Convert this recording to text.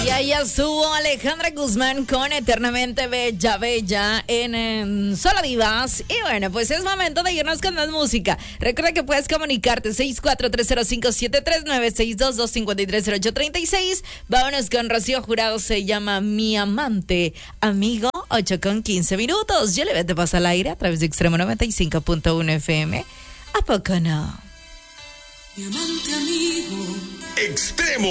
Y ahí estuvo Alejandra Guzmán con Eternamente Bella Bella en Solo Divas. Y bueno, pues es momento de irnos con más música. Recuerda que puedes comunicarte 643057396225300836. Vámonos con Rocío Jurado, se llama Mi Amante Amigo, 8:15. Yo le vete pasa al aire a través de Extremo 95.1 FM. ¿A poco no? Mi amante amigo. Extremo